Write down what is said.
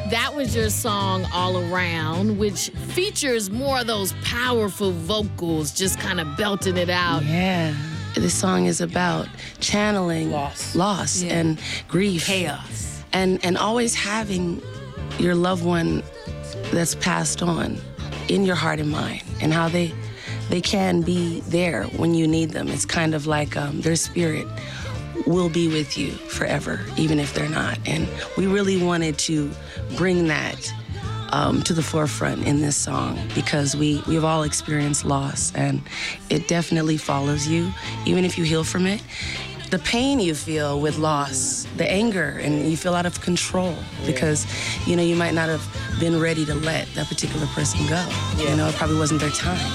That was your song All Around, which features more of those powerful vocals, just kind of belting it out. Yeah. This song is about channeling loss and grief. Chaos. And always having your loved one that's passed on in your heart and mind, and how they can be there when you need them. It's kind of like their spirit will be with you forever, even if they're not. And we really wanted to bring that to the forefront in this song, because we've all experienced loss, and it definitely follows you, even if you heal from it. The pain you feel with loss, the anger, and you feel out of control because, you might not have been ready to let that particular person go. It probably wasn't their time.